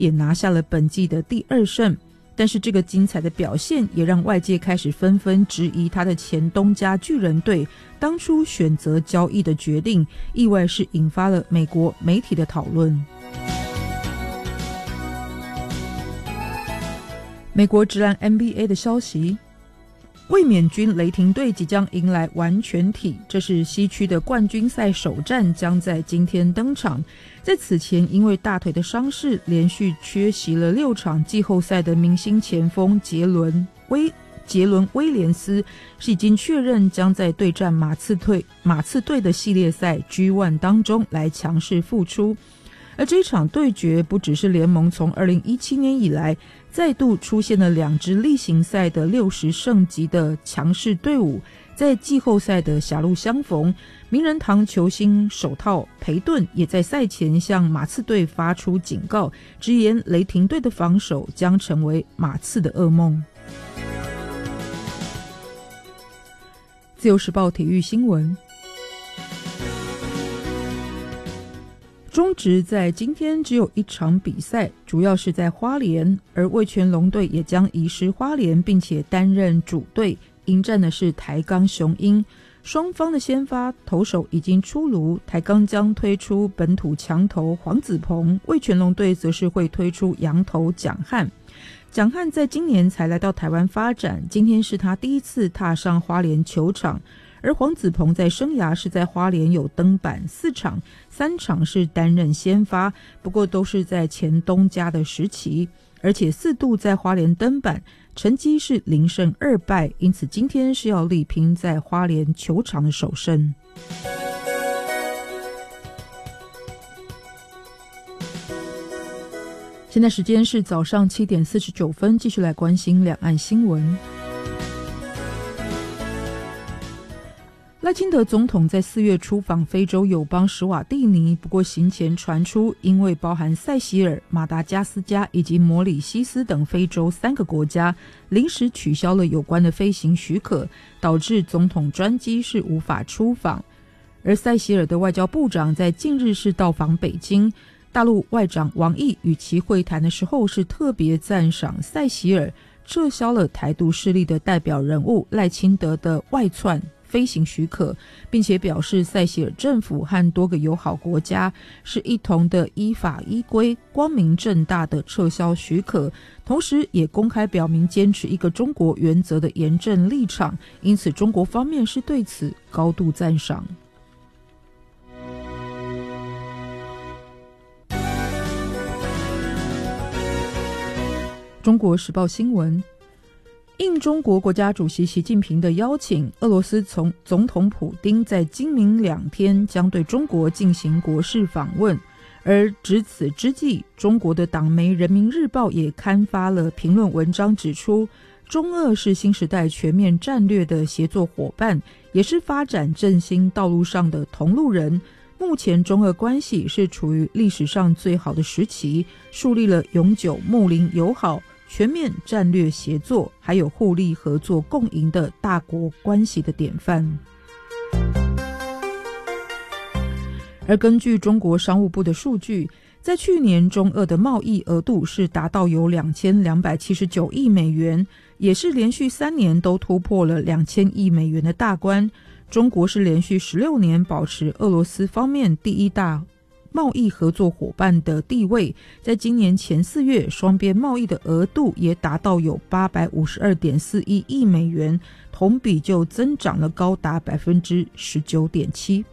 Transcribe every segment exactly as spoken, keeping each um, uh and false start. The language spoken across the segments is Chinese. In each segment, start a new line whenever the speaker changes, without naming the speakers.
也拿下了本季的第二胜。但是这个精彩的表现也让外界开始纷纷质疑他的前东家巨人队当初选择交易的决定，意外是引发了美国媒体的讨论。美国职篮 N B A 的消息，卫冕军雷霆队即将迎来完全体，这是西区的冠军赛首战，将在今天登场。在此前因为大腿的伤势连续缺席了六场季后赛的明星前锋杰伦威杰伦威廉斯是已经确认将在对战马刺队马刺队的系列赛 G 一 当中来强势复出。而这场对决不只是联盟从二零一七年以来再度出现了两支例行赛的六十胜级的强势队伍，在季后赛的狭路相逢。名人堂球星手套培顿也在赛前向马刺队发出警告，直言雷霆队的防守将成为马刺的噩梦。自由时报体育新闻，中职在今天只有一场比赛，主要是在花莲，而味全龙队也将移师花莲，并且担任主队，迎战的是台钢雄鹰。双方的先发投手已经出炉，台钢将推出本土强投黄子鹏，味全龙队则是会推出洋投蒋汉。蒋汉在今年才来到台湾发展，今天是他第一次踏上花莲球场，而黄子鹏在生涯是在花莲有登板四场，三场是担任先发，不过都是在前东家的时期，而且四度在花莲登板，成绩是零胜二败，因此今天是要力拼在花莲球场的首胜。现在时间是早上七点四十九分，继续来关心两岸新闻。赖清德总统在四月出访非洲友邦史瓦蒂尼，不过行前传出因为包含塞西尔、马达加斯加以及摩里西斯等非洲三个国家临时取消了有关的飞行许可，导致总统专机是无法出访。而塞西尔的外交部长在近日是到访北京，大陆外长王毅与其会谈的时候是特别赞赏塞西尔撤销了台独势力的代表人物赖清德的外窜飞行许可，并且表示塞西尔政府和多个友好国家是一同的依法依规光明正大的撤销许可，同时也公开表明坚持一个中国原则的严正立场，因此中国方面是对此高度赞赏。中国时报新闻，应中国国家主席习近平的邀请，俄罗斯从总统普丁在今明两天将对中国进行国事访问。而值此之际，中国的党媒人民日报也刊发了评论文章，指出中俄是新时代全面战略的协作伙伴，也是发展振兴道路上的同路人。目前中俄关系是处于历史上最好的时期，树立了永久睦邻友好、全面战略协作还有互利合作共赢的大国关系的典范。而根据中国商务部的数据，在去年中俄的贸易额度是达到有两千两百七十九亿美元，也是连续三年都突破了两千亿美元的大关。中国是连续十六年保持俄罗斯方面第一大贸易合作伙伴的地位，在今年前四月，双边贸易的额度也达到有 八百五十二点四一亿美元，同比就增长了高达 百分之十九点七。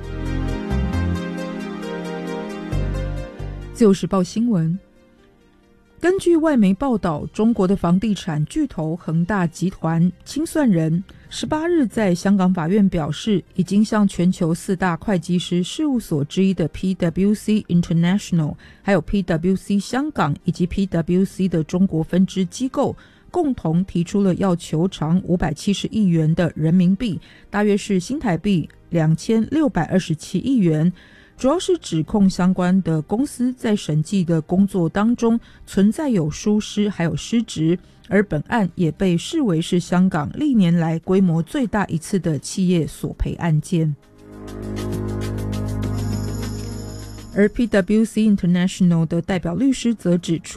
自由时报新闻，根据外媒报道，中国的房地产巨头恒大集团清算人十八日在香港法院表示，已经向全球四大会计师事务所之一的 P W C International 还有 P W C 香港以及 P W C 的中国分支机构共同提出了要求偿五百七十亿元的人民币，大约是新台币两千六百二十七亿元，主要是指控相关的公司在审计的工作当中存在有疏失还有失职，而本案也被视为是香港历年来规模最大一次的企业索赔案件。 而 P W C International 的代表律师则指出，